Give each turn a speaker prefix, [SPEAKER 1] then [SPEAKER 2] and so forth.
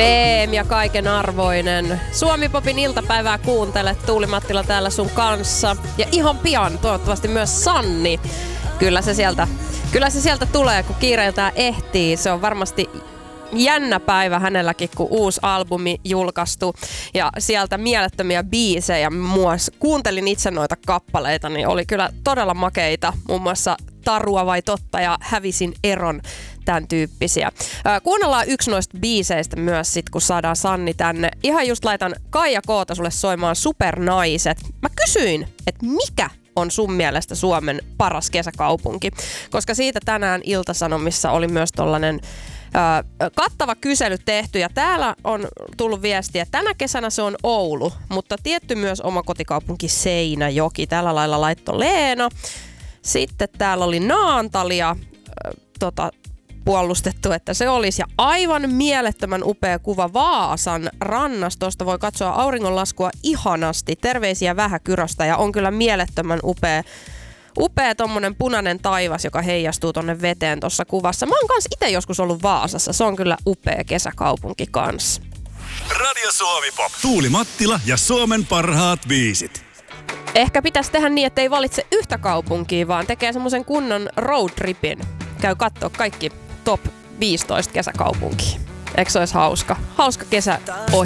[SPEAKER 1] PM ja kaiken arvoinen. Suomi-popin iltapäivää kuuntele. Tuuli Mattila täällä sun kanssa. Ja ihan pian toivottavasti myös Sanni. Kyllä se sieltä tulee, kun kiireiltään ehtii. Se on varmasti jännä päivä hänelläkin, kun uusi albumi julkaistu. Ja sieltä mielettömiä biisejä. Kuuntelin itse noita kappaleita, niin oli kyllä todella makeita. Muun muassa Tarua vai totta ja Hävisin eron. Tämän tyyppisiä. Kuunnellaan yksi noista biiseistä myös sit, kun saadaan Sanni tänne. Ihan just laitan Kaija Koota sulle soimaan Supernaiset. Mä kysyin, että mikä on sun mielestä Suomen paras kesäkaupunki? Koska siitä tänään Ilta-Sanomissa oli myös tollanen kattava kysely tehty ja täällä on tullut viestiä, että tänä kesänä se on Oulu, mutta tietty myös oma kotikaupunki Seinäjoki. Tällä lailla laittoi Leena. Sitten täällä oli Naantalia puolustettu, että se olisi. Ja aivan mielettömän upea kuva Vaasan rannasta. Tuosta voi katsoa auringonlaskua ihanasti. Terveisiä Vähäkyröstä ja on kyllä mielettömän upea tommonen punainen taivas, joka heijastuu tonne veteen tuossa kuvassa. Mä oon kans ite joskus ollut Vaasassa. Se on kyllä upea kesäkaupunki kans.
[SPEAKER 2] Radio Suomi Pop. Tuuli Mattila ja Suomen parhaat biisit.
[SPEAKER 1] Ehkä pitäisi tehdä niin, että ei valitse yhtä kaupunkia, vaan tekee semmoisen kunnon roadtripin. Käy kattoo kaikki top 15 kesäkaupunkia. Eikö se olisi hauska? Hauska kesä